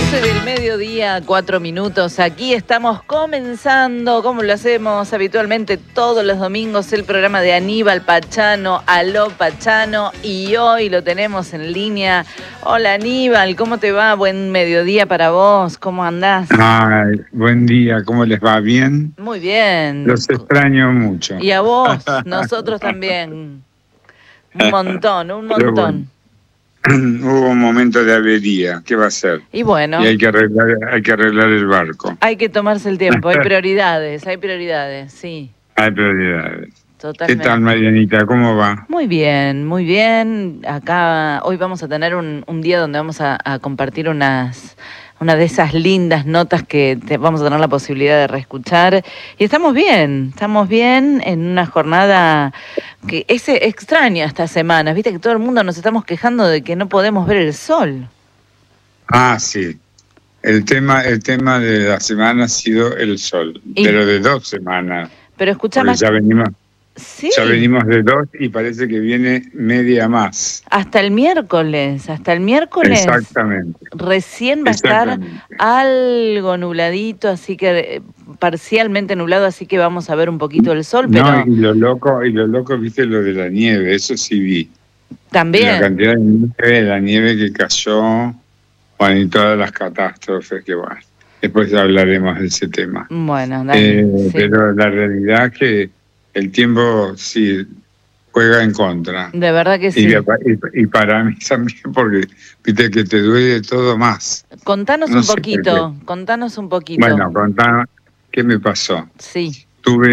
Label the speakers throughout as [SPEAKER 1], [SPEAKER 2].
[SPEAKER 1] 12 del mediodía, 4 minutos. Aquí estamos comenzando, como lo hacemos habitualmente todos los domingos, el programa de Aníbal Pachano, Aló Pachano, y hoy lo tenemos en línea. Hola Aníbal, ¿cómo te va? Buen mediodía para vos, ¿cómo andás?
[SPEAKER 2] Ay, buen día, ¿cómo les va? ¿Bien?
[SPEAKER 1] Muy bien.
[SPEAKER 2] Los extraño mucho.
[SPEAKER 1] Y a vos, nosotros también. Un montón, un
[SPEAKER 2] Pero bueno,
[SPEAKER 1] montón.
[SPEAKER 2] hubo un momento de avería, ¿qué va a ser?
[SPEAKER 1] Y bueno,
[SPEAKER 2] Y hay que arreglar el barco.
[SPEAKER 1] hay que tomarse el tiempo, hay prioridades, sí,
[SPEAKER 2] Hay prioridades.
[SPEAKER 1] totalmente.
[SPEAKER 2] ¿Qué tal, Marianita? ¿Cómo va?
[SPEAKER 1] Muy bien, muy bien. Acá hoy vamos a tener un día donde vamos a compartir una de esas lindas notas que vamos a tener la posibilidad de reescuchar. Y estamos bien en una jornada que es extraña estas semanas. Viste que todo el mundo nos estamos quejando de que no podemos ver el sol.
[SPEAKER 2] Ah, sí. El tema de la semana ha sido el sol, pero de 2 semanas.
[SPEAKER 1] Pero escucha
[SPEAKER 2] Porque
[SPEAKER 1] más.
[SPEAKER 2] ya venimos de 2 y parece que viene media más.
[SPEAKER 1] Hasta el miércoles.
[SPEAKER 2] Exactamente.
[SPEAKER 1] Recién va a estar algo nubladito, así que parcialmente nublado, así que vamos a ver un poquito el sol, pero...
[SPEAKER 2] No, y lo loco, viste lo de la nieve, eso sí vi.
[SPEAKER 1] También.
[SPEAKER 2] La cantidad de la nieve que cayó, bueno, y todas las catástrofes que bueno. Después hablaremos de ese tema.
[SPEAKER 1] Bueno, dale, sí.
[SPEAKER 2] Pero la realidad es que el tiempo sí juega en contra.
[SPEAKER 1] De verdad que sí.
[SPEAKER 2] Y para mí también, porque viste que te duele todo más.
[SPEAKER 1] Contanos un poquito.
[SPEAKER 2] Bueno, contanos qué me pasó.
[SPEAKER 1] Sí.
[SPEAKER 2] Tuve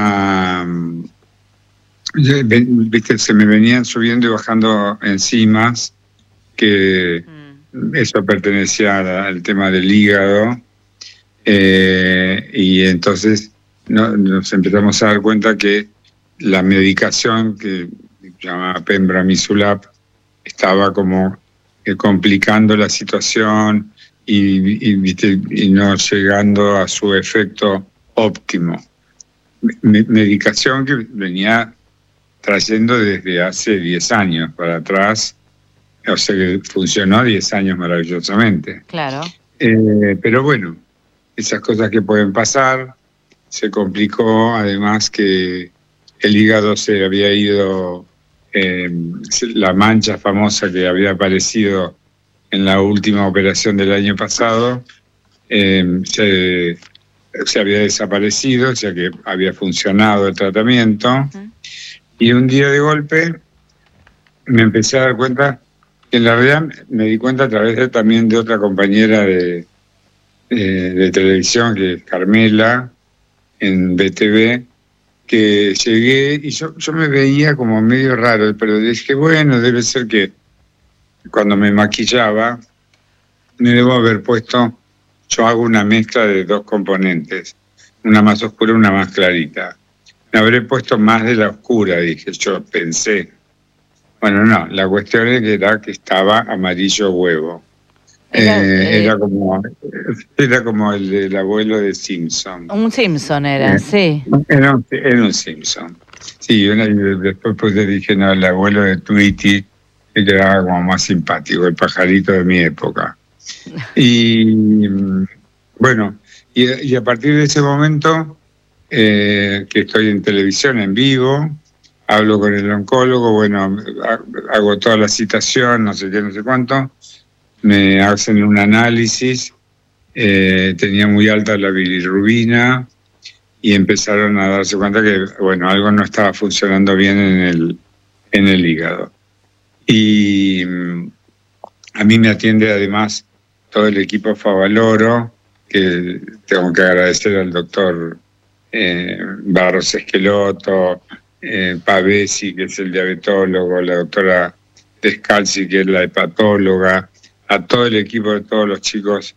[SPEAKER 2] viste, se me venían subiendo y bajando enzimas, que eso pertenecía al tema del hígado, y entonces nos empezamos a dar cuenta que la medicación que se llama Pembrolizumab estaba como complicando la situación y no llegando a su efecto óptimo. Medicación que venía trayendo desde hace 10 años para atrás, o sea que funcionó 10 años maravillosamente.
[SPEAKER 1] Claro.
[SPEAKER 2] Pero bueno, esas cosas que pueden pasar. Se complicó además que el hígado se había ido, la mancha famosa que había aparecido en la última operación del año pasado, se había desaparecido, o sea que había funcionado el tratamiento. Y un día de golpe me empecé a dar cuenta, que en la realidad me di cuenta a través también de otra compañera de televisión, que es Carmela, en BTV, que llegué y yo me veía como medio raro, pero dije, bueno, debe ser que cuando me maquillaba me debo haber puesto, yo hago una mezcla de 2 componentes, una más oscura y una más clarita. Me habré puesto más de la oscura, dije, yo pensé. Bueno, no, la cuestión era que estaba amarillo huevo. Era como el del abuelo de Simpson.
[SPEAKER 1] Un Simpson era, sí.
[SPEAKER 2] Era un Simpson. Sí, después pues le dije, no, el abuelo de Tweety, que quedaba como más simpático, el pajarito de mi época. Y bueno, y a partir de ese momento, que estoy en televisión en vivo, hablo con el oncólogo, bueno, hago toda la citación, no sé qué, no sé cuánto, me hacen un análisis, tenía muy alta la bilirrubina y empezaron a darse cuenta que, bueno, algo no estaba funcionando bien en el hígado. Y a mí me atiende además todo el equipo Favaloro, que tengo que agradecer al doctor Barros Esqueloto, Pavesi, que es el diabetólogo, la doctora Descalzi, que es la hepatóloga, a todo el equipo de todos los chicos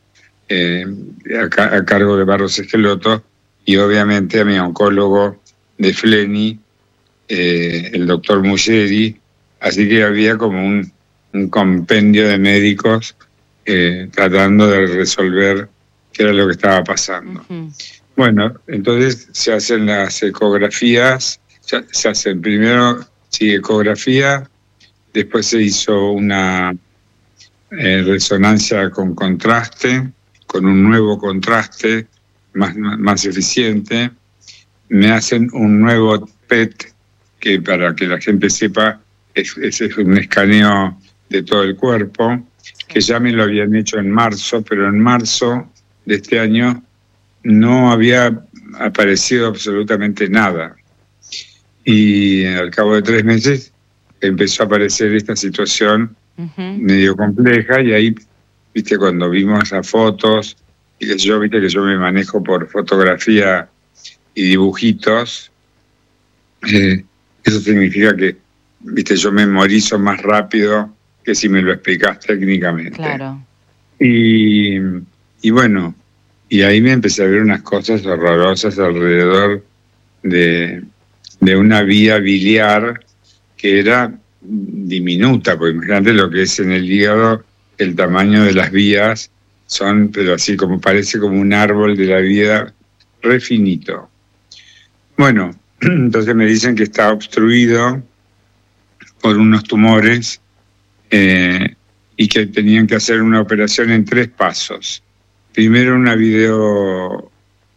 [SPEAKER 2] a cargo de Barros Esqueloto, y obviamente a mi oncólogo de Fleni, el doctor Muggeri. Así que había como un compendio de médicos tratando de resolver qué era lo que estaba pasando. Bueno, entonces se hacen las ecografías, se hacen primero ecografía, después se hizo una resonancia con contraste, con un nuevo contraste más eficiente. Me hacen un nuevo PET, que para que la gente sepa, es un escaneo de todo el cuerpo, que ya me lo habían hecho en marzo, pero en marzo de este año no había aparecido absolutamente nada. Y al cabo de 3 meses empezó a aparecer esta situación medio compleja, y ahí, viste, cuando vimos las fotos, y que yo, viste que yo me manejo por fotografía y dibujitos, eso significa que, viste, yo memorizo más rápido que si me lo explicás técnicamente.
[SPEAKER 1] Claro.
[SPEAKER 2] Y bueno, y ahí me empecé a ver unas cosas horrorosas alrededor de una vía biliar que era diminuta, porque imagínate lo que es en el hígado, el tamaño de las vías son, pero así como parece como un árbol de la vida, re finito. Bueno, entonces me dicen que está obstruido por unos tumores y que tenían que hacer una operación en 3 pasos. Primero una video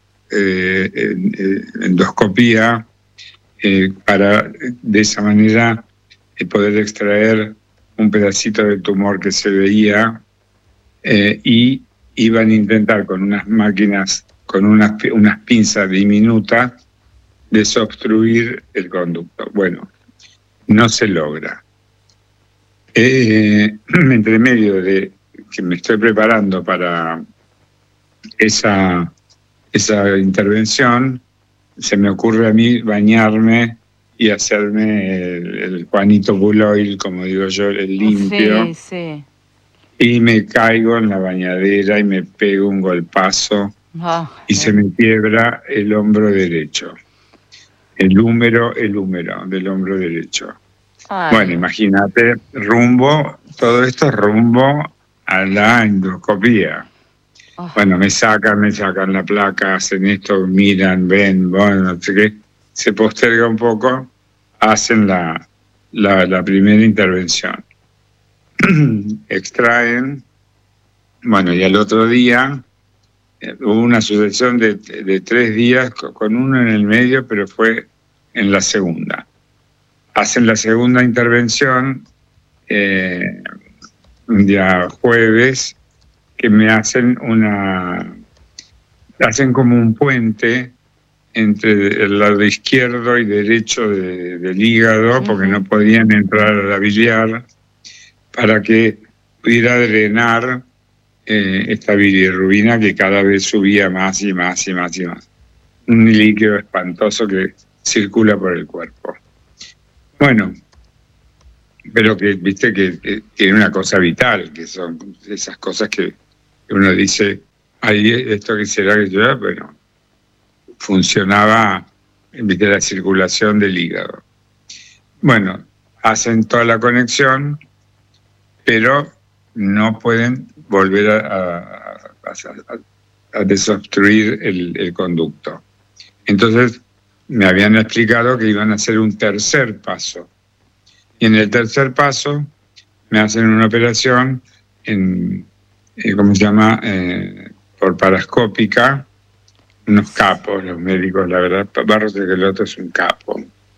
[SPEAKER 2] endoscopía para de esa manera poder extraer un pedacito del tumor que se veía, y iban a intentar con unas máquinas, con unas pinzas diminutas, desobstruir el conducto. Bueno, no se logra. Entre medio de que me estoy preparando para esa intervención, se me ocurre a mí bañarme y hacerme el Juanito Buloil, como digo yo, el limpio.
[SPEAKER 1] Sí, sí.
[SPEAKER 2] Y me caigo en la bañadera y me pego un golpazo y se me quiebra el hombro derecho. El húmero del hombro derecho. Ay. Bueno, imagínate, todo esto rumbo a la endoscopía. Bueno, me sacan la placa, hacen esto, miran, ven, bueno, no sé qué. Se posterga un poco, hacen la primera intervención. Extraen, bueno, y al otro día hubo una sucesión de 3 días con uno en el medio, pero fue en la segunda. Hacen la segunda intervención un día jueves, que me hacen como un puente entre el lado izquierdo y derecho del hígado, porque no podían entrar a la biliar, para que pudiera drenar esta bilirrubina que cada vez subía más y más y más y más. Un líquido espantoso que circula por el cuerpo. Bueno, pero que viste que tiene una cosa vital, que son esas cosas que uno dice, ay, esto que será que yo, bueno, funcionaba, viste, la circulación del hígado. Bueno, hacen toda la conexión, pero no pueden volver a desobstruir el conducto. Entonces me habían explicado que iban a hacer un tercer paso. Y en el tercer paso me hacen una operación ¿cómo se llama? Por parascópica, unos capos, los médicos, la verdad. Barros de Queloto es un capo.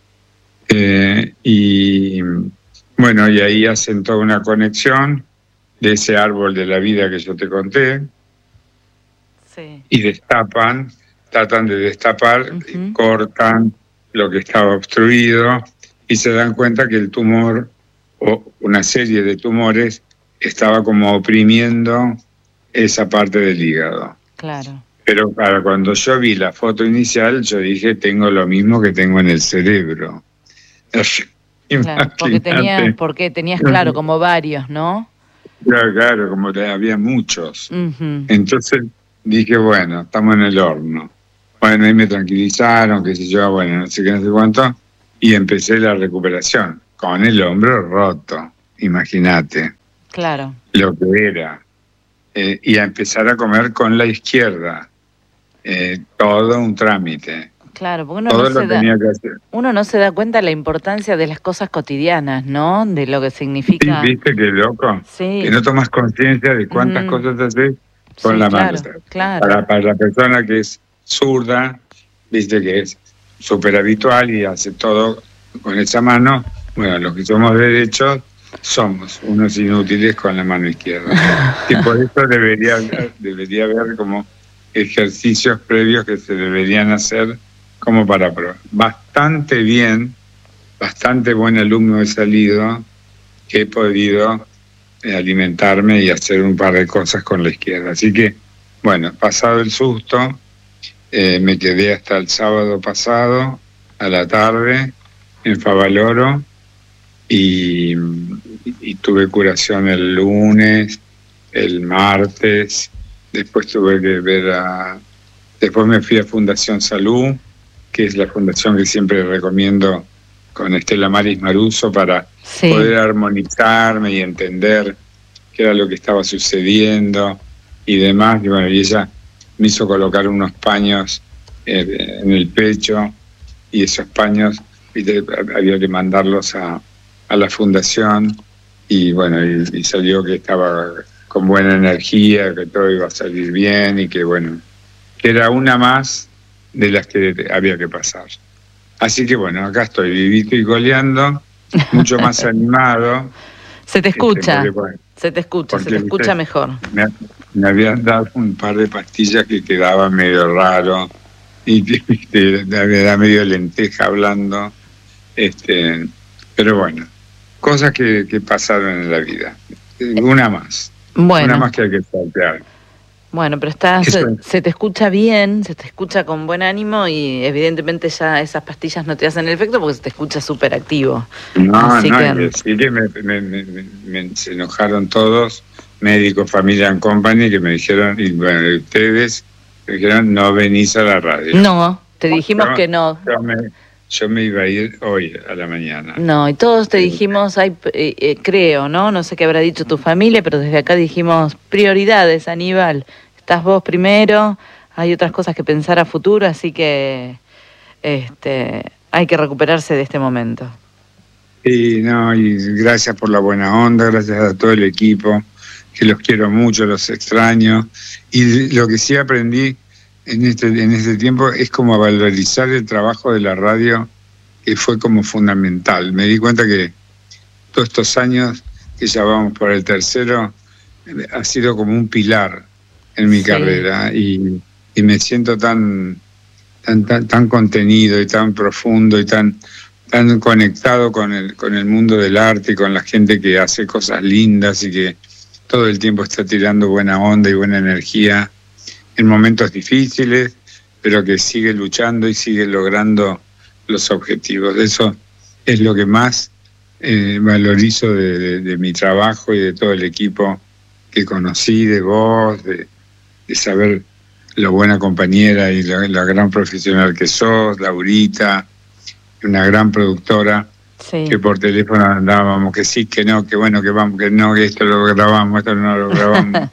[SPEAKER 2] Y bueno, y ahí hacen toda una conexión de ese árbol de la vida que yo te conté. Sí. Y tratan de destapar, cortan lo que estaba obstruido y se dan cuenta que el tumor, o una serie de tumores, estaba como oprimiendo esa parte del hígado.
[SPEAKER 1] Claro.
[SPEAKER 2] Pero para cuando yo vi la foto inicial, yo dije, tengo lo mismo que tengo en el cerebro.
[SPEAKER 1] Claro, porque tenías claro, como varios, ¿no?
[SPEAKER 2] Claro, como había muchos. Entonces dije, bueno, estamos en el horno. Bueno, ahí me tranquilizaron, qué sé yo, bueno, no sé qué, no sé cuánto, y empecé la recuperación con el hombro roto, imagínate.
[SPEAKER 1] Claro.
[SPEAKER 2] Lo que era. Y a empezar a comer con la izquierda. Todo un trámite.
[SPEAKER 1] Claro, porque
[SPEAKER 2] Todo lo tenía que hacer.
[SPEAKER 1] uno no se da cuenta de la importancia de las cosas cotidianas, ¿no? De lo que significa.
[SPEAKER 2] Sí, ¿viste qué loco?
[SPEAKER 1] Sí.
[SPEAKER 2] Que no tomas conciencia de cuántas cosas haces con
[SPEAKER 1] sí,
[SPEAKER 2] la
[SPEAKER 1] claro,
[SPEAKER 2] mano.
[SPEAKER 1] Claro.
[SPEAKER 2] Para la persona que es zurda, viste que es súper habitual y hace todo con esa mano. Bueno, los que somos derechos somos unos inútiles con la mano izquierda. Y por eso debería haber como ejercicios previos que se deberían hacer como para probar. Bastante bien, bastante buen alumno he salido, que he podido alimentarme y hacer un par de cosas con la izquierda. Así que, bueno, pasado el susto, me quedé hasta el sábado pasado, a la tarde, en Favaloro, y tuve curación el lunes, el martes, después tuve que después me fui a Fundación Salud, que es la fundación que siempre recomiendo con Estela Maris Maruso para poder armonizarme y entender qué era lo que estaba sucediendo y demás. Y bueno, y ella me hizo colocar unos paños en el pecho, y esos paños había que mandarlos a la fundación, y bueno, y salió que estaba con buena energía, que todo iba a salir bien, y que bueno, que era una más de las que había que pasar. Así que bueno, acá estoy vivito y coleando, mucho más animado.
[SPEAKER 1] Se te escucha,
[SPEAKER 2] bueno,
[SPEAKER 1] se te escucha mejor.
[SPEAKER 2] Me habían dado un par de pastillas que quedaba medio raro, y me da medio lenteja hablando, pero bueno, cosas que pasaron en la vida. Una más.
[SPEAKER 1] Bueno.
[SPEAKER 2] Una más que hay que saltear.
[SPEAKER 1] Bueno, pero se te escucha bien, se te escucha con buen ánimo, y evidentemente ya esas pastillas no te hacen el efecto porque se te escucha súper activo.
[SPEAKER 2] Sí que se enojaron todos, médicos, familia and company, que me dijeron, y bueno, ustedes me dijeron, no venís a la radio.
[SPEAKER 1] No, te dijimos que no.
[SPEAKER 2] Yo me iba a ir hoy a la mañana.
[SPEAKER 1] No, y todos te dijimos, creo, ¿no? No sé qué habrá dicho tu familia, pero desde acá dijimos prioridades, Aníbal. Estás vos primero, hay otras cosas que pensar a futuro, así que hay que recuperarse de este momento.
[SPEAKER 2] Y gracias por la buena onda, gracias a todo el equipo, que los quiero mucho, los extraño. Y lo que sí aprendí en este tiempo es como valorizar el trabajo de la radio, que fue como fundamental. Me di cuenta que todos estos años, que ya vamos por el tercero, ha sido como un pilar en mi carrera, y me siento tan contenido y tan profundo y tan conectado con el mundo del arte y con la gente que hace cosas lindas y que todo el tiempo está tirando buena onda y buena energía en momentos difíciles, pero que sigue luchando y sigue logrando los objetivos. Eso es lo que más valorizo de mi trabajo y de todo el equipo que conocí, de vos, de saber lo buena compañera y la gran profesional que sos, Laurita, una gran productora, que por teléfono andábamos, que sí, que no, que bueno, que vamos, que no, que esto lo grabamos, esto no lo grabamos.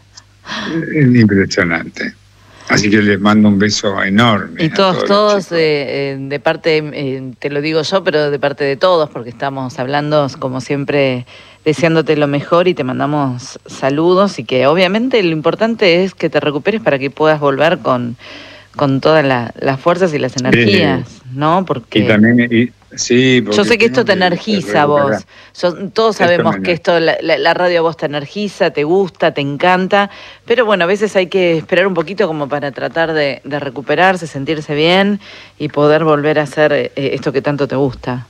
[SPEAKER 2] Es impresionante. Así que les mando un beso enorme.
[SPEAKER 1] Y todos de parte, te lo digo yo, pero de parte de todos, porque estamos hablando, como siempre, deseándote lo mejor, y te mandamos saludos, y que obviamente lo importante es que te recuperes para que puedas volver con todas las fuerzas y las energías, ¿no? Porque
[SPEAKER 2] y también,
[SPEAKER 1] yo sé que esto te energiza a vos. Todos sabemos que la radio a vos te energiza, te gusta, te encanta, pero bueno, a veces hay que esperar un poquito como para tratar de recuperarse, sentirse bien y poder volver a hacer esto que tanto te gusta.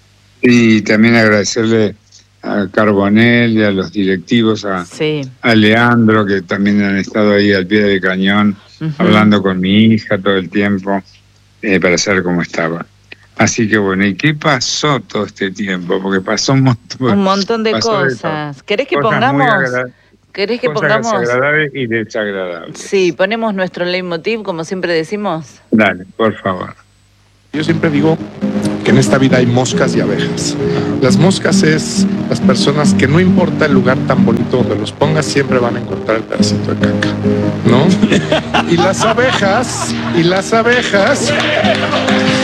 [SPEAKER 2] Y también agradecerle a Carbonell y a los directivos, a Leandro, que también han estado ahí al pie del cañón, hablando con mi hija todo el tiempo, para saber cómo estaba. Así que bueno, ¿y qué pasó todo este tiempo? Porque pasó un montón
[SPEAKER 1] de cosas. ¿Querés que pongamos?
[SPEAKER 2] Agradables y desagradables.
[SPEAKER 1] Sí, ponemos nuestro leitmotiv, como siempre decimos.
[SPEAKER 2] Dale, por favor.
[SPEAKER 3] Yo siempre digo que en esta vida hay moscas y abejas. Las moscas es las personas que no importa el lugar tan bonito donde los pongas, siempre van a encontrar el pedacito de caca, ¿no? Y las abejas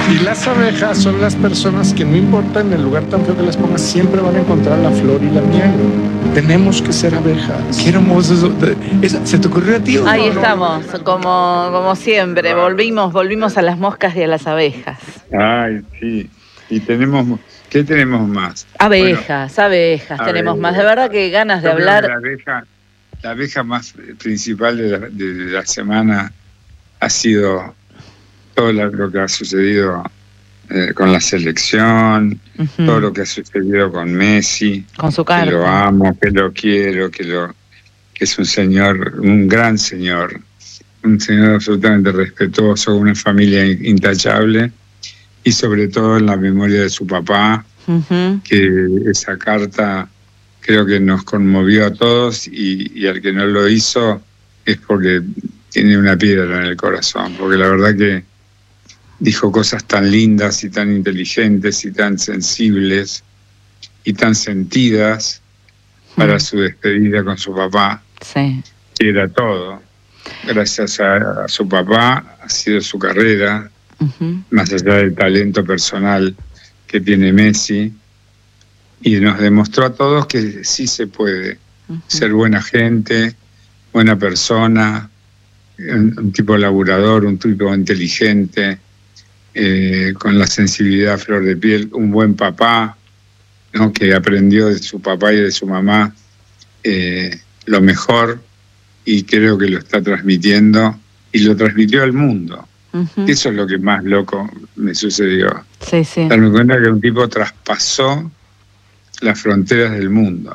[SPEAKER 3] Y las abejas son las personas que no importa en el lugar tan feo que las pongas, siempre van a encontrar la flor y la miel. Tenemos que ser abejas.
[SPEAKER 4] Qué hermoso eso. ¿Se te ocurrió a ti?
[SPEAKER 1] Ahí estamos, como siempre, volvimos a las moscas y a las abejas.
[SPEAKER 2] Ay, sí. Y ¿qué tenemos más?
[SPEAKER 1] Abejas tenemos más. De verdad que ganas de hablar.
[SPEAKER 2] La abeja más principal de la semana ha sido todo lo que ha sucedido con la selección, todo lo que ha sucedido con Messi,
[SPEAKER 1] con su carta.
[SPEAKER 2] Que lo amo, que lo quiero, que es un señor, un gran señor, un señor absolutamente respetuoso, una familia intachable, y sobre todo en la memoria de su papá, que esa carta creo que nos conmovió a todos, y al que no lo hizo es porque tiene una piedra en el corazón, porque la verdad que dijo cosas tan lindas y tan inteligentes y tan sensibles y tan sentidas para su despedida con su papá, que era todo. Gracias a su papá ha sido su carrera, más allá del talento personal que tiene Messi, y nos demostró a todos que sí se puede ser buena gente, buena persona, un tipo laburador, un tipo inteligente, con la sensibilidad a flor de piel, un buen papá, ¿no? Que aprendió de su papá y de su mamá lo mejor, y creo que lo está transmitiendo, y lo transmitió al mundo. Eso es lo que más loco me sucedió. Darme cuenta que un tipo traspasó las fronteras del mundo.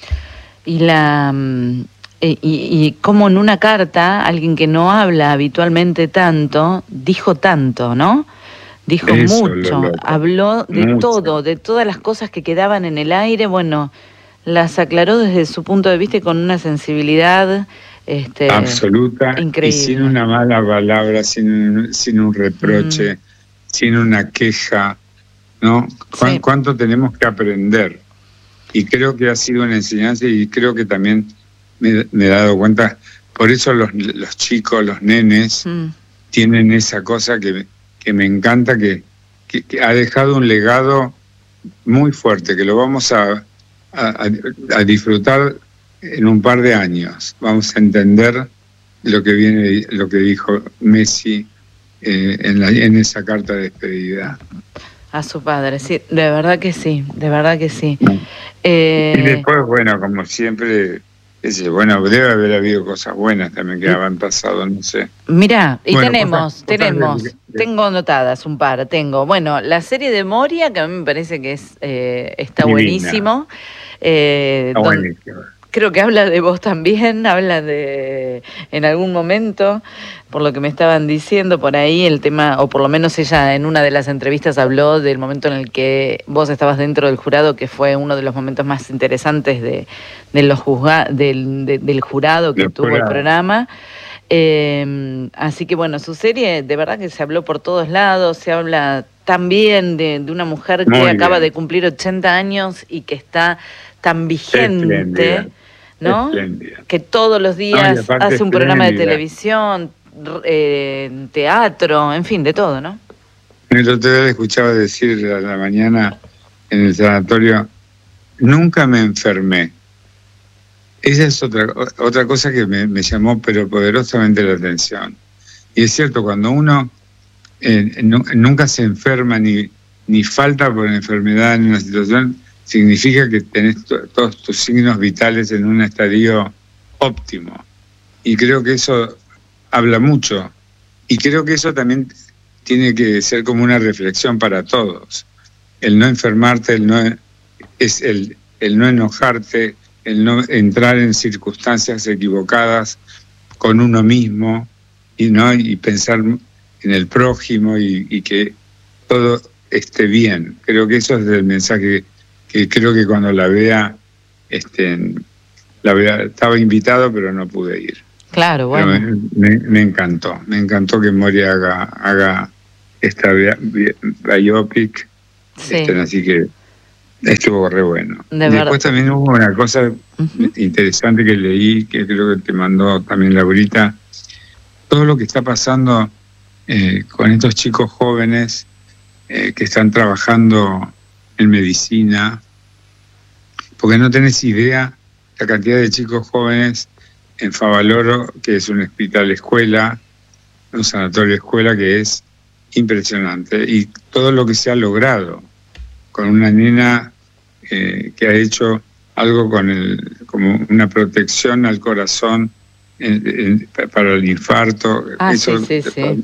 [SPEAKER 1] Y como en una carta, alguien que no habla habitualmente tanto, dijo tanto, ¿no? Dijo mucho, habló de todo, de todas las cosas que quedaban en el aire, bueno, las aclaró desde su punto de vista y con una sensibilidad
[SPEAKER 2] absoluta, increíble. Y sin una mala palabra, sin un reproche, sin una queja, ¿no? ¿Cuánto tenemos que aprender? Y creo que ha sido una enseñanza, y creo que también me he dado cuenta, por eso los chicos, los nenes, tienen esa cosa que me encanta, que ha dejado un legado muy fuerte, que lo vamos a disfrutar en un par de años. Vamos a entender lo que dijo Messi en esa carta de despedida.
[SPEAKER 1] A su padre, sí, de verdad que sí.
[SPEAKER 2] Y después, bueno, como siempre, bueno, debe haber habido cosas buenas también que han pasado, no sé.
[SPEAKER 1] Mirá, y bueno, tengo anotadas un par, bueno, la serie de Moria, que a mí me parece que está buenísimo.
[SPEAKER 2] Está buenísimo.
[SPEAKER 1] Creo que habla de vos también, en algún momento, por lo que me estaban diciendo por ahí, el tema, o por lo menos ella en una de las entrevistas habló del momento en el que vos estabas dentro del jurado, que fue uno de los momentos más interesantes del jurado que tuvo el programa. Así que bueno, su serie de verdad que se habló por todos lados, se habla también de una mujer que acaba de cumplir 80 años y que está tan vigente, ¿no? Espléndida. Que todos los días hace un programa de televisión, teatro, en fin, de todo, ¿no?
[SPEAKER 2] El otro día le escuchaba decir a la mañana en el sanatorio, nunca me enfermé. Esa es otra cosa que me llamó pero poderosamente la atención. Y es cierto, cuando uno nunca se enferma ni falta por enfermedad en una situación, significa que tenés todos tus signos vitales en un estadio óptimo. Y creo que eso habla mucho. Y creo que eso también tiene que ser como una reflexión para todos. El no enfermarte, el no enojarte, el no entrar en circunstancias equivocadas con uno mismo, y pensar en el prójimo y que todo esté bien. Creo que eso es el mensaje que creo que cuando la vea, estaba invitado pero no pude ir.
[SPEAKER 1] Claro, bueno.
[SPEAKER 2] Me encantó que Moria haga esta biopic, así que estuvo re bueno. Después también hubo una cosa interesante que leí, que creo que te mandó también Laurita, todo lo que está pasando con estos chicos jóvenes que están trabajando en medicina, porque no tenés idea la cantidad de chicos jóvenes en Favaloro, que es un hospital escuela, un sanatorio escuela que es impresionante, y todo lo que se ha logrado con una nena que ha hecho algo como una protección al corazón para el infarto. Eso,
[SPEAKER 1] sí.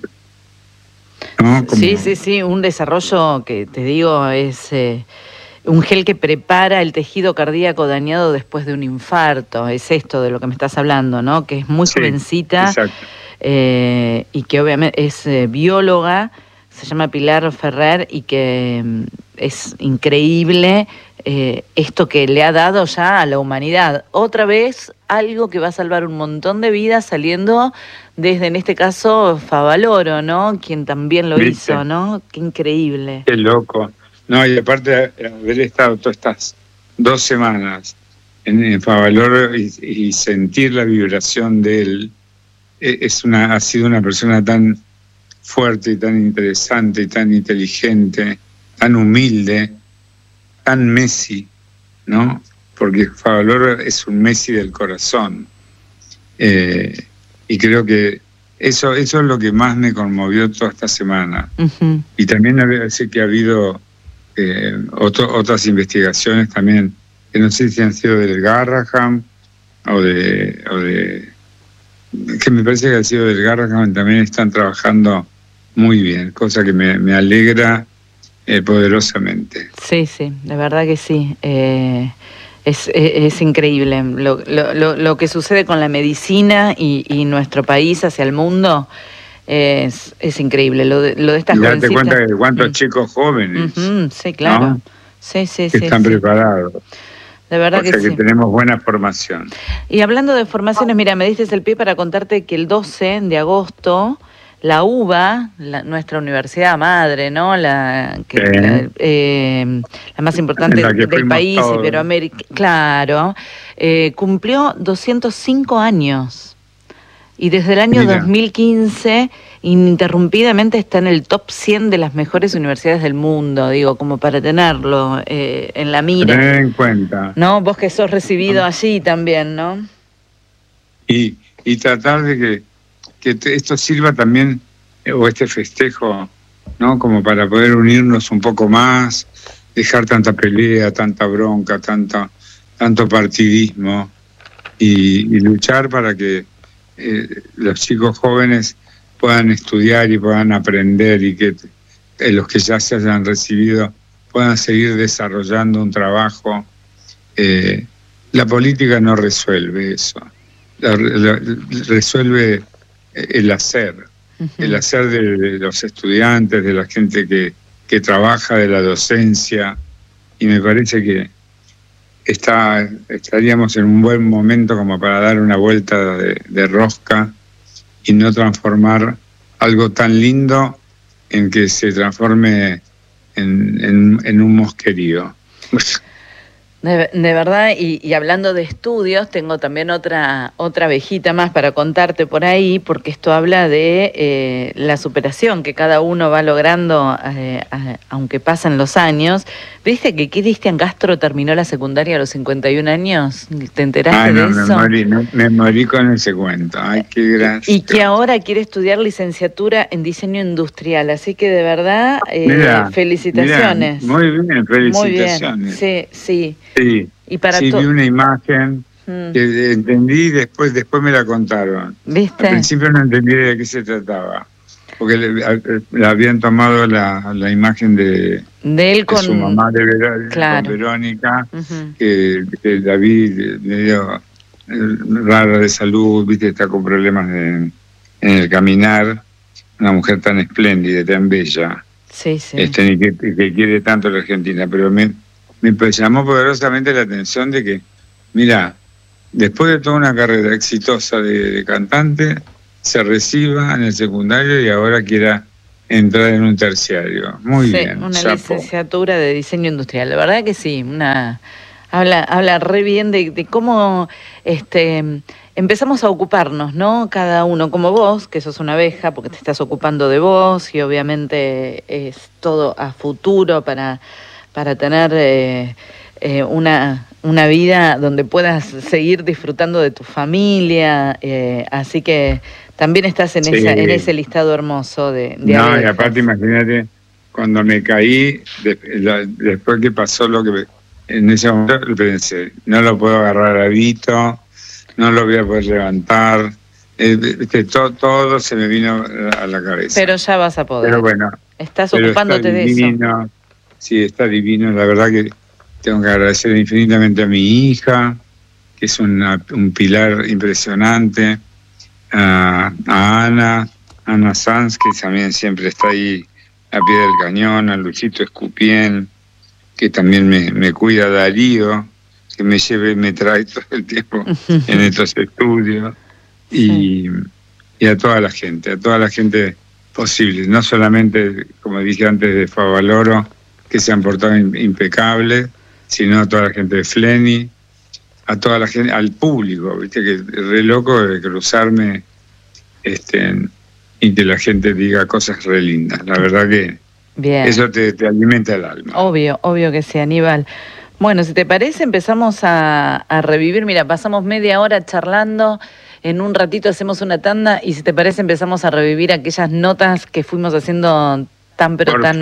[SPEAKER 2] ¿no?
[SPEAKER 1] Sí, un desarrollo que te digo es un gel que prepara el tejido cardíaco dañado después de un infarto. Es esto de lo que me estás hablando, ¿no? Que es muy jovencita.
[SPEAKER 2] Exacto.
[SPEAKER 1] Y que obviamente es bióloga, se llama Pilar Ferrer, y que es increíble esto que le ha dado ya a la humanidad. Otra vez, algo que va a salvar un montón de vidas saliendo desde, en este caso, Favaloro, ¿no? Quien también lo hizo, ¿no? Qué increíble.
[SPEAKER 2] Qué loco. No, y aparte de haber estado todas estas 2 semanas en Favaloro y sentir la vibración de él, ha sido una persona tan fuerte y tan interesante y tan inteligente, tan humilde, tan Messi, ¿no? Porque Favaloro es un Messi del corazón. Y creo que eso es lo que más me conmovió toda esta semana.
[SPEAKER 1] Uh-huh.
[SPEAKER 2] Y también sé que ha habido otras investigaciones también, que no sé si han sido del Garraham o de que me parece que ha sido del Garraham, también están trabajando muy bien, cosa que me alegra poderosamente.
[SPEAKER 1] Sí, de verdad que sí. Es increíble lo que sucede con la medicina y nuestro país hacia el mundo. Es increíble lo de estas jovencitas.
[SPEAKER 2] Date cuenta de cuántos chicos jóvenes.
[SPEAKER 1] Uh-huh, sí, claro.
[SPEAKER 2] ¿No?
[SPEAKER 1] Sí.
[SPEAKER 2] Que están preparados.
[SPEAKER 1] De verdad que sí.
[SPEAKER 2] Que tenemos buena formación.
[SPEAKER 1] Y hablando de formaciones, mira, me diste el pie para contarte que el 12 de agosto la UBA, nuestra universidad madre, ¿no? La más importante del país, Iberoamérica, claro, cumplió 205 años. Y desde el año 2015, ininterrumpidamente está en el top 100 de las mejores universidades del mundo, digo, como para tenerlo en la mira.
[SPEAKER 2] Tener en cuenta.
[SPEAKER 1] ¿No? Vos que sos recibido allí también, ¿no?
[SPEAKER 2] Y tratar de que esto sirva también, o este festejo, ¿no? Como para poder unirnos un poco más, dejar tanta pelea, tanta bronca, tanto partidismo, y luchar para que los chicos jóvenes puedan estudiar y puedan aprender, y que los que ya se hayan recibido puedan seguir desarrollando un trabajo. La política no resuelve eso, resuelve el hacer, uh-huh. El hacer de los estudiantes, de la gente que trabaja, de la docencia, y me parece que estaríamos en un buen momento como para dar una vuelta de rosca y no transformar algo tan lindo en que se transforme en un mosquerío.
[SPEAKER 1] De verdad, y hablando de estudios, tengo también otra abejita más para contarte por ahí, porque esto habla de la superación que cada uno va logrando, aunque pasan los años. ¿Viste que Cristian Castro terminó la secundaria a los 51 años? ¿Te enteraste de eso?
[SPEAKER 2] Me morí con ese cuento. Ay, qué gracia.
[SPEAKER 1] Y que ahora quiere estudiar licenciatura en diseño industrial, así que de verdad, felicitaciones.
[SPEAKER 2] Mirá, muy bien, felicitaciones.
[SPEAKER 1] Muy bien, sí.
[SPEAKER 2] Sí,
[SPEAKER 1] y para
[SPEAKER 2] vi una imagen que entendí, después me la contaron.
[SPEAKER 1] ¿Viste?
[SPEAKER 2] Al principio no entendí de qué se trataba, porque le habían tomado la imagen de él con su mamá,
[SPEAKER 1] claro.
[SPEAKER 2] Con Verónica,
[SPEAKER 1] uh-huh.
[SPEAKER 2] que la vi medio rara de salud, viste, está con problemas en el caminar, una mujer tan espléndida, tan bella,
[SPEAKER 1] sí.
[SPEAKER 2] Que quiere tanto a la Argentina, pero me llamó poderosamente la atención de que, mira, después de toda una carrera exitosa de cantante, se reciba en el secundario y ahora quiera entrar en un terciario. Muy bien.
[SPEAKER 1] Una licenciatura de diseño industrial. La verdad que sí, Habla re bien de cómo empezamos a ocuparnos, ¿no? Cada uno, como vos, que sos una abeja, porque te estás ocupando de vos, y obviamente es todo a futuro para tener una vida donde puedas seguir disfrutando de tu familia, así que también estás en ese listado hermoso de
[SPEAKER 2] No,
[SPEAKER 1] abejas.
[SPEAKER 2] y aparte imagínate, cuando me caí, después que pasó lo que... En ese momento pensé, no lo puedo agarrar a Vito, no lo voy a poder levantar, todo se me vino a la cabeza.
[SPEAKER 1] Pero ya vas a poder.
[SPEAKER 2] Pero bueno,
[SPEAKER 1] estás ocupándote de eso.
[SPEAKER 2] Sí, está divino. La verdad que tengo que agradecer infinitamente a mi hija, que es un pilar impresionante, a Ana Sanz, que también siempre está ahí a pie del cañón, a Luchito Escupien, que también me cuida, Darío, que me lleva y me trae todo el tiempo en estos estudios, y a toda la gente posible, no solamente, como dije antes, de Favaloro, que se han portado impecables, sino a toda la gente de Fleni, a toda la gente, al público, viste, que re loco de cruzarme y que la gente diga cosas re lindas. La verdad que bien. Eso te alimenta el alma.
[SPEAKER 1] Obvio que sí, Aníbal. Bueno, si te parece, empezamos a revivir. Mira, pasamos media hora charlando, en un ratito hacemos una tanda, y si te parece empezamos a revivir aquellas notas que fuimos haciendo tan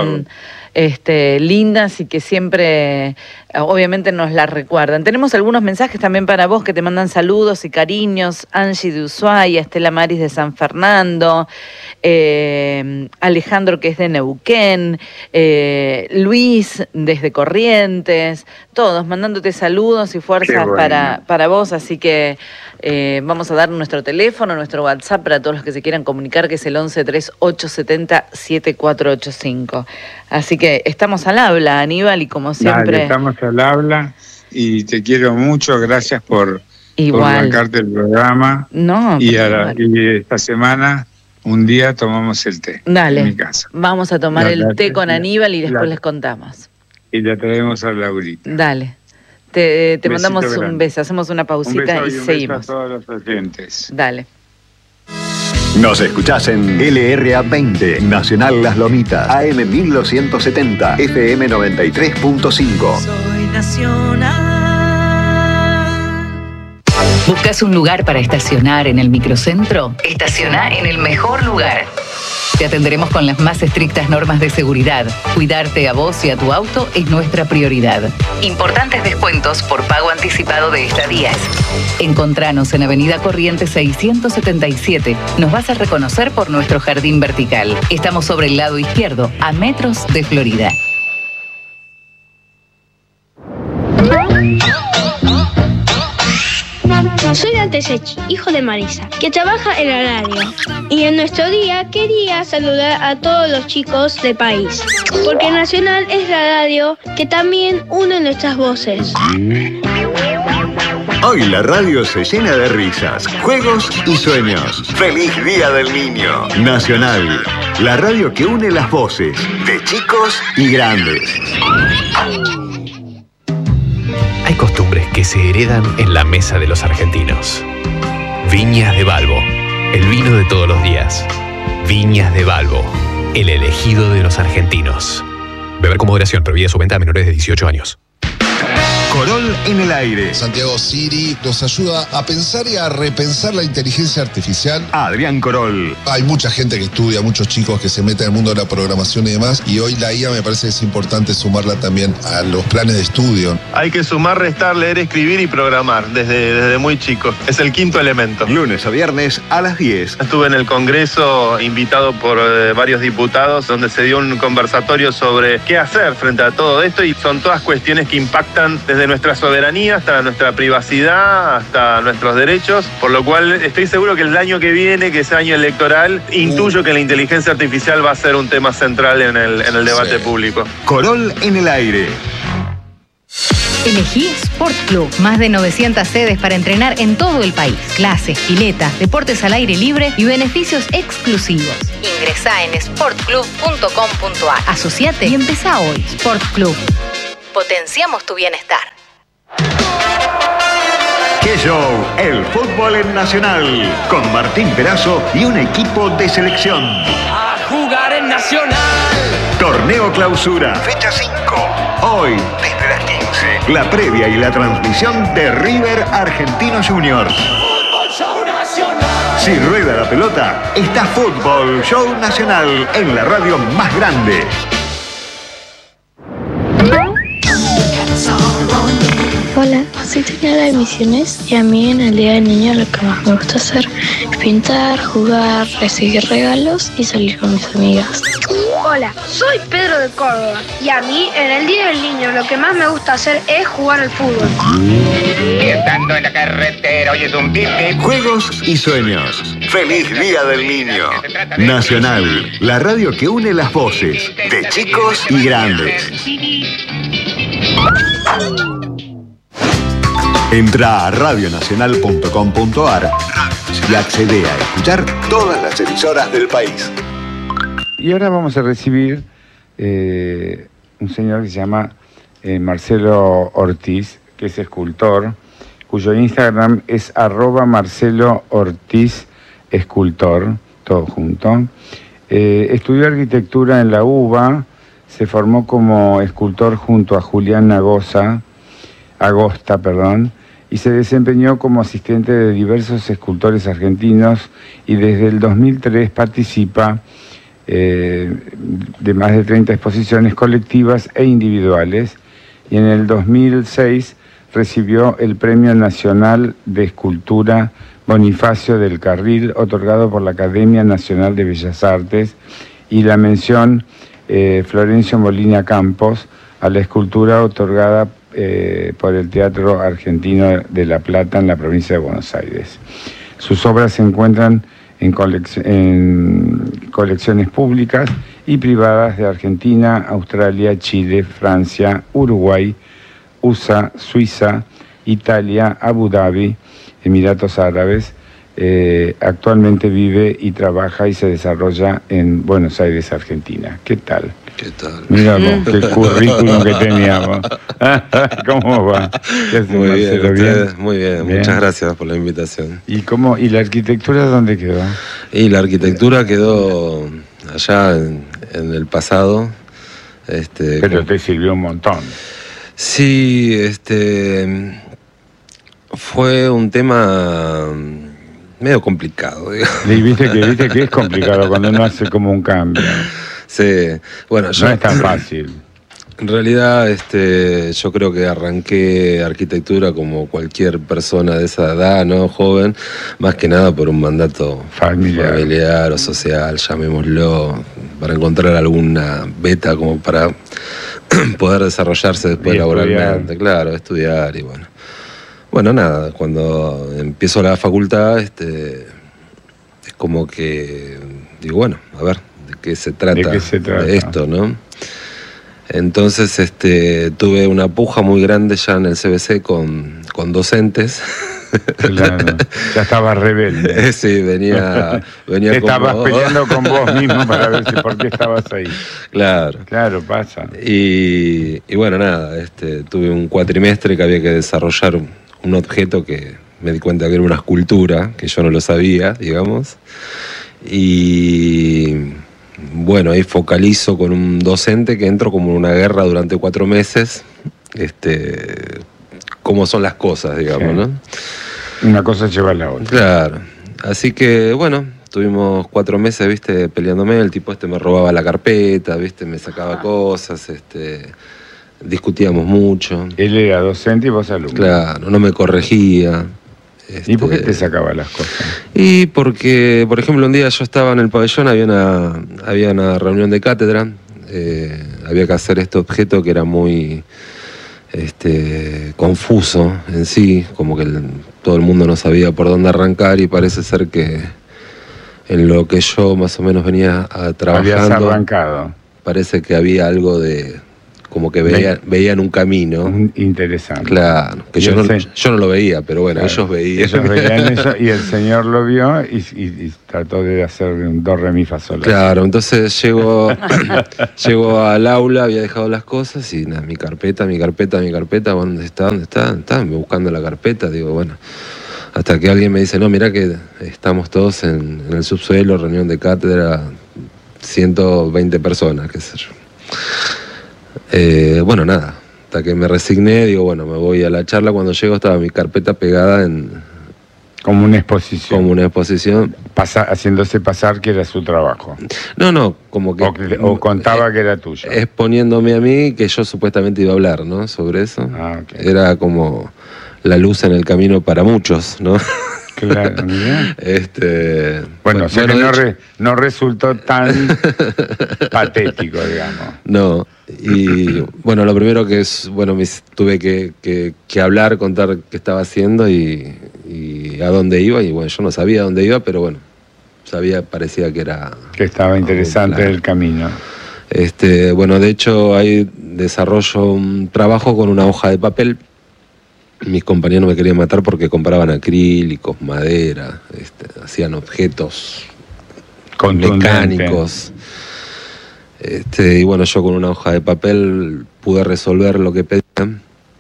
[SPEAKER 1] lindas y que siempre obviamente nos las recuerdan. Tenemos algunos mensajes también para vos que te mandan saludos y cariños. Angie de Ushuaia, Estela Maris de San Fernando, Alejandro, que es de Neuquén, Luis desde Corrientes, todos mandándote saludos y fuerzas para vos, así que vamos a dar nuestro teléfono, nuestro WhatsApp para todos los que se quieran comunicar, que es el 1138707485. Así que estamos al habla, Aníbal, y como siempre...
[SPEAKER 2] Dale, estamos al habla, y te quiero mucho, gracias por bancarte el programa.
[SPEAKER 1] No,
[SPEAKER 2] y esta semana, un día tomamos el té.
[SPEAKER 1] Dale,
[SPEAKER 2] en mi casa.
[SPEAKER 1] Vamos a tomar el té con Aníbal y después les contamos.
[SPEAKER 2] Y le traemos a Laurita.
[SPEAKER 1] Dale. Te mandamos
[SPEAKER 2] grande.
[SPEAKER 1] Un beso, hacemos una pausita y seguimos.
[SPEAKER 2] Beso a todos los oyentes.
[SPEAKER 1] Dale.
[SPEAKER 5] Nos escuchás en LRA 20, Nacional Las Lomitas, AM 1270, FM 93.5.
[SPEAKER 6] Soy Nacional.
[SPEAKER 7] ¿Buscas un lugar para estacionar en el microcentro? Estaciona en el mejor lugar. Te atenderemos con las más estrictas normas de seguridad. Cuidarte a vos y a tu auto es nuestra prioridad. Importantes descuentos por pago anticipado de estadías. Encontranos en Avenida Corrientes 677. Nos vas a reconocer por nuestro jardín vertical. Estamos sobre el lado izquierdo, a metros de Florida.
[SPEAKER 8] Soy Dante Sechi, hijo de Marisa, que trabaja en la radio. Y en nuestro día quería saludar a todos los chicos del país, porque Nacional es la radio que también une nuestras voces.
[SPEAKER 5] Hoy la radio se llena de risas, juegos y sueños. ¡Feliz Día del Niño! Nacional, la radio que une las voces de chicos y grandes.
[SPEAKER 9] Hay costumbres que se heredan en la mesa de los argentinos. Viñas de Balbo, el vino de todos los días. Viñas de Balbo, el elegido de los argentinos. Beber con moderación, prohibida su venta a menores de 18 años.
[SPEAKER 5] Corol en el aire.
[SPEAKER 10] Santiago Siri nos ayuda a pensar y a repensar la inteligencia artificial.
[SPEAKER 5] Adrián Corol.
[SPEAKER 10] Hay mucha gente que estudia, muchos chicos que se meten en el mundo de la programación y demás, y hoy la IA me parece que es importante sumarla también a los planes de estudio.
[SPEAKER 11] Hay que sumar, restar, leer, escribir y programar desde muy chico. Es el quinto elemento.
[SPEAKER 5] Lunes a viernes a las 10.
[SPEAKER 11] Estuve en el Congreso invitado por varios diputados donde se dio un conversatorio sobre qué hacer frente a todo esto, y son todas cuestiones que impactan desde nuestra soberanía hasta nuestra privacidad, hasta nuestros derechos, por lo cual estoy seguro que el año que viene, que es año electoral, intuyo que la inteligencia artificial va a ser un tema central en el debate público.
[SPEAKER 5] Corol en el aire.
[SPEAKER 12] Elegí Sport Club. Más de 900 sedes para entrenar en todo el país. Clases, piletas, deportes al aire libre y beneficios exclusivos. Ingresá en sportclub.com.ar. Asociate y empezá hoy. Sport Club. Potenciamos tu bienestar.
[SPEAKER 5] ¡Qué show! El fútbol en Nacional. Con Martín Perazo y un equipo de selección.
[SPEAKER 6] A jugar en Nacional.
[SPEAKER 5] Torneo Clausura, fecha 5. Hoy, desde las 15. La previa y la transmisión de River Argentinos Juniors.
[SPEAKER 6] Fútbol Show Nacional.
[SPEAKER 5] Si rueda la pelota, está Fútbol Show Nacional en la radio más grande.
[SPEAKER 8] Hola, soy Tatiana de Misiones y a mí en el Día del Niño lo que más me gusta hacer es pintar, jugar, recibir regalos y salir con mis amigas.
[SPEAKER 13] Hola, soy Pedro de Córdoba y a mí en el Día del Niño lo que más me gusta hacer es jugar al fútbol.
[SPEAKER 14] Y estando en la carretera oyes un pip pip.
[SPEAKER 5] Juegos y sueños. ¡Feliz Día del Niño! Nacional, la radio que une las voces de chicos y grandes. Entra a radionacional.com.ar y accede a escuchar todas las emisoras del país.
[SPEAKER 2] Y ahora vamos a recibir un señor que se llama Marcelo Ortiz, que es escultor, cuyo Instagram es @MarceloOrtizEscultor, todo junto. Estudió arquitectura en la UBA, se formó como escultor junto a Julián Agosta, y se desempeñó como asistente de diversos escultores argentinos y desde el 2003 participa de más de 30 exposiciones colectivas e individuales, y en el 2006 recibió el Premio Nacional de Escultura Bonifacio del Carril, otorgado por la Academia Nacional de Bellas Artes, y la mención Florencio Molina Campos a la escultura otorgada por el Teatro Argentino de La Plata en la provincia de Buenos Aires. Sus obras se encuentran en colecciones públicas y privadas de Argentina, Australia, Chile, Francia, Uruguay, USA, Suiza, Italia, Abu Dhabi, Emiratos Árabes. Actualmente vive y trabaja y se desarrolla en Buenos Aires, Argentina. ¿Qué tal?
[SPEAKER 15] ¿Qué tal?
[SPEAKER 2] Mira vos, qué currículum que teníamos. ¿Cómo va? ¿Qué hace,
[SPEAKER 15] muy bien,
[SPEAKER 2] Marcelo?
[SPEAKER 15] ustedes, muy bien. Muchas gracias por la invitación.
[SPEAKER 2] ¿Y la arquitectura dónde quedó?
[SPEAKER 15] Y la arquitectura quedó allá en el pasado.
[SPEAKER 2] Pero te sirvió un montón.
[SPEAKER 15] Sí, fue un tema medio complicado, digamos.
[SPEAKER 2] Y viste que es complicado cuando uno hace como un cambio.
[SPEAKER 15] Sí, bueno,
[SPEAKER 2] no es tan fácil.
[SPEAKER 15] En realidad, yo creo que arranqué arquitectura como cualquier persona de esa edad, ¿no? Joven, más que nada por un mandato familiar o social, llamémoslo, para encontrar alguna beta como para poder desarrollarse después laboralmente. Claro, estudiar y bueno. Bueno, nada, cuando empiezo la facultad, es como que digo, bueno, a ver, ¿de qué se trata esto, no? Entonces tuve una puja muy grande ya en el CBC con docentes.
[SPEAKER 2] Claro, ya estabas rebelde.
[SPEAKER 15] Sí, venía
[SPEAKER 2] estabas
[SPEAKER 15] como...
[SPEAKER 2] peleando con vos mismo para ver por qué estabas ahí.
[SPEAKER 15] Claro.
[SPEAKER 2] Claro, pasa.
[SPEAKER 15] Y bueno, nada, tuve un cuatrimestre que había que desarrollar un objeto que me di cuenta que era una escultura, que yo no lo sabía, digamos. Y bueno, ahí focalizo con un docente que entro como en una guerra durante 4 meses, cómo son las cosas, digamos, sí. ¿No?
[SPEAKER 2] Una cosa lleva a la otra.
[SPEAKER 15] Claro. Así que, bueno, tuvimos 4 meses, viste, peleándome. El tipo me robaba la carpeta, viste, me sacaba cosas, discutíamos mucho.
[SPEAKER 2] Él era docente y vos alumno.
[SPEAKER 15] Claro, no me corregía.
[SPEAKER 2] ¿Y por qué te sacaba las cosas?
[SPEAKER 15] Y porque, por ejemplo, un día yo estaba en el pabellón, había una reunión de cátedra, había que hacer este objeto que era muy confuso en sí, como que todo el mundo no sabía por dónde arrancar, y parece ser que en lo que yo más o menos venía trabajando,
[SPEAKER 2] habías arrancado.
[SPEAKER 15] Parece que había algo de como que veían un camino.
[SPEAKER 2] Interesante.
[SPEAKER 15] Claro, que yo no lo veía, pero bueno, claro, ellos veían.
[SPEAKER 2] Ellos veían eso y el señor lo vio y trató de hacer un do, re, mi, fa, sol.
[SPEAKER 15] Claro, entonces llego al aula, había dejado las cosas y nada, mi carpeta, bueno, ¿dónde está? Estaba buscando la carpeta, digo, bueno. Hasta que alguien me dice, no, mirá que estamos todos en el subsuelo, reunión de cátedra, 120 personas, qué sé yo. Bueno, nada, hasta que me resigné, digo, bueno, me voy a la charla. Cuando llego estaba mi carpeta pegada
[SPEAKER 2] como una exposición.
[SPEAKER 15] Como una exposición.
[SPEAKER 2] Haciéndose pasar que era su trabajo.
[SPEAKER 15] No, como que...
[SPEAKER 2] O contaba que era tuyo.
[SPEAKER 15] Exponiéndome a mí que yo supuestamente iba a hablar, ¿no? Sobre eso.
[SPEAKER 2] Okay.
[SPEAKER 15] Era como la luz en el camino para muchos, ¿no?
[SPEAKER 2] Claro, bueno, o sea que no resultó tan patético, digamos.
[SPEAKER 15] No, y bueno, lo primero que es, bueno, tuve que hablar, contar qué estaba haciendo y a dónde iba, y bueno, yo no sabía a dónde iba, pero bueno, parecía que era...
[SPEAKER 2] Que estaba interesante el camino.
[SPEAKER 15] Bueno, de hecho ahí desarrollo un trabajo con una hoja de papel. Mis compañeros me querían matar porque compraban acrílicos, madera, hacían objetos mecánicos. Y bueno, yo con una hoja de papel pude resolver lo que pedían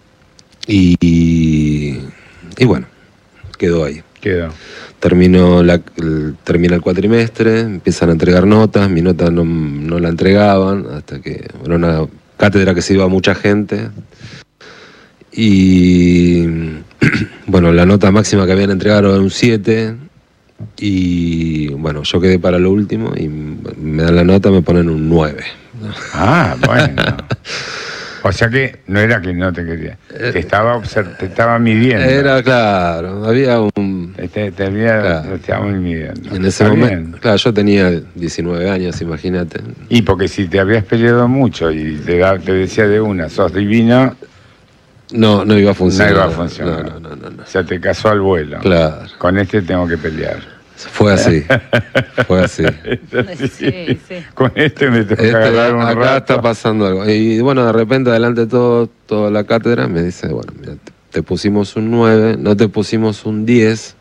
[SPEAKER 15] y bueno, quedó ahí. Termina el cuatrimestre, empiezan a entregar notas, mi nota no la entregaban, hasta que era una cátedra que se iba mucha gente. Y bueno, la nota máxima que habían entregado era un 7 y bueno, yo quedé para lo último y me dan la nota, me ponen un 9.
[SPEAKER 2] Ah, bueno. O sea que no era que no te quería, te estaba midiendo.
[SPEAKER 15] Era claro, había un...
[SPEAKER 2] Te estaba midiendo.
[SPEAKER 15] En ese momento, claro, yo tenía 19 años, imagínate.
[SPEAKER 2] Y porque si te habías peleado mucho y te decía de una, sos divino...
[SPEAKER 15] No iba a funcionar.
[SPEAKER 2] No iba a funcionar.
[SPEAKER 15] No.
[SPEAKER 2] O sea, te casó al vuelo.
[SPEAKER 15] Claro.
[SPEAKER 2] Con tengo que pelear.
[SPEAKER 15] Fue así.
[SPEAKER 1] Sí.
[SPEAKER 2] Con me tengo que agarrar un
[SPEAKER 15] acá
[SPEAKER 2] rato.
[SPEAKER 15] Está pasando algo. Y bueno, de repente, adelante de toda la cátedra, me dice, bueno, mira, te pusimos un 9, no te pusimos un 10,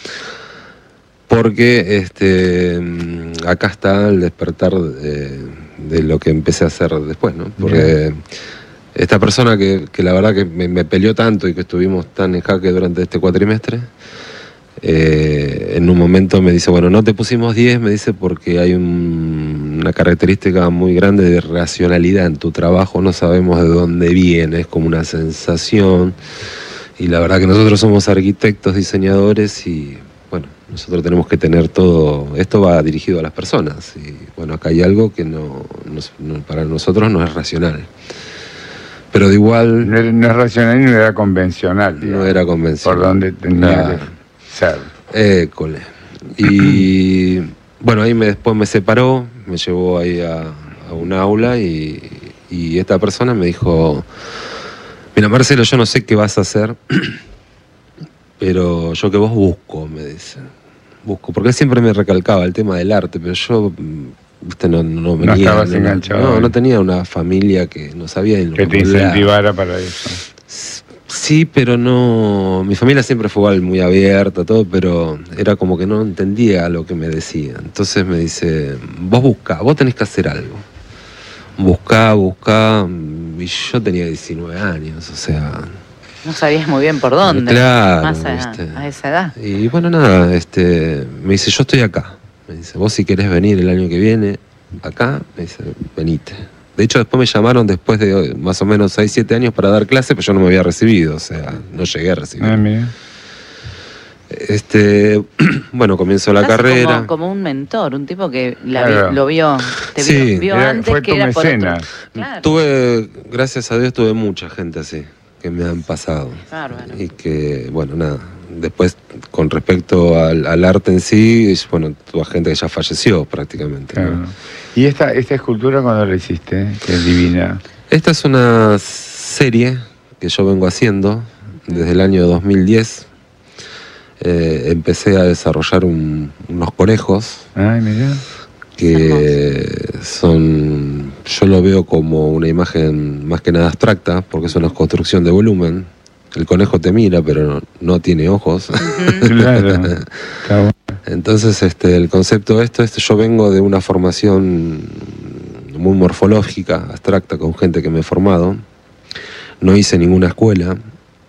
[SPEAKER 15] porque acá está el despertar de lo que empecé a hacer después, ¿no? Porque... Esta persona que la verdad que me peleó tanto y que estuvimos tan en jaque durante este cuatrimestre, en un momento me dice, bueno, no te pusimos 10, me dice, porque hay una característica muy grande de racionalidad en tu trabajo, no sabemos de dónde viene, es como una sensación, y la verdad que nosotros somos arquitectos, diseñadores, y bueno, nosotros tenemos que tener todo, esto va dirigido a las personas, y bueno, acá hay algo que para nosotros no es racional. Pero de igual...
[SPEAKER 2] No es racional y no era convencional. Digamos,
[SPEAKER 15] no era convencional.
[SPEAKER 2] Por donde tenía que ser.
[SPEAKER 15] École. Y bueno, ahí después me separó, me llevó ahí a un aula y esta persona me dijo, mira Marcelo, yo no sé qué vas a hacer, pero yo que vos busco, me dice. Busco, porque él siempre me recalcaba el tema del arte, pero yo... No venía,
[SPEAKER 2] estabas enganchado.
[SPEAKER 15] No tenía una familia que no sabía
[SPEAKER 2] que te incentivara para eso.
[SPEAKER 15] Sí, pero no. Mi familia siempre fue igual, muy abierta, todo, pero era como que no entendía lo que me decía. Entonces me dice, vos tenés que hacer algo. Buscá. Y yo tenía 19 años, o sea.
[SPEAKER 1] No sabías muy bien por dónde.
[SPEAKER 15] Claro.
[SPEAKER 1] Más a esa edad.
[SPEAKER 15] Y bueno, nada, me dice, yo estoy acá. Me dice, vos si querés venir el año que viene acá, me dice, venite. De hecho, después me llamaron después de más o menos 6-7 años para dar clase, pero yo no me había recibido, o sea, no llegué a recibir.
[SPEAKER 2] Mira.
[SPEAKER 15] Bueno, comienzo la carrera.
[SPEAKER 1] Como un mentor, un tipo que
[SPEAKER 2] Claro.
[SPEAKER 1] vio antes
[SPEAKER 2] fue
[SPEAKER 1] que
[SPEAKER 2] tu
[SPEAKER 1] era por
[SPEAKER 2] mecenas.
[SPEAKER 1] Claro.
[SPEAKER 15] Gracias a Dios, tuve mucha gente así, que me han pasado.
[SPEAKER 1] Bárbaro.
[SPEAKER 15] Y que, bueno, nada. Después, con respecto al arte en sí, bueno, tuve gente que ya falleció prácticamente.
[SPEAKER 2] Claro.
[SPEAKER 15] ¿no?
[SPEAKER 2] ¿Y esta escultura cuándo la hiciste? Que es divina.
[SPEAKER 15] Esta es una serie que yo vengo haciendo desde el año 2010. Empecé a desarrollar unos conejos.
[SPEAKER 2] Ay, mirá.
[SPEAKER 15] Que son... yo lo veo como una imagen más que nada abstracta, porque es una construcción de volumen. El conejo te mira, pero no tiene ojos.
[SPEAKER 2] Claro.
[SPEAKER 15] Entonces, el concepto de esto es, yo vengo de una formación muy morfológica, abstracta, con gente que me he formado. No hice ninguna escuela.